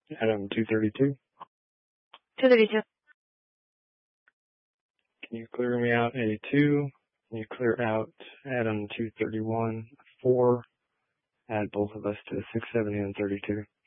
Adam 232. 232. Can you clear me out A2? Can you clear out Adam 231, 4? Add both of us to 670 and 32.